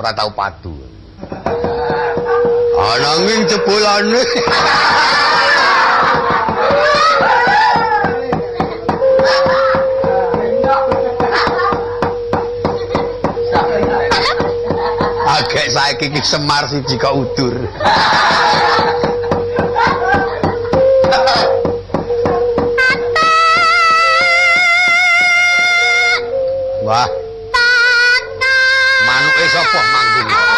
ora tau padu. Ananging jebulane agek saiki iki Semar siji kok udur.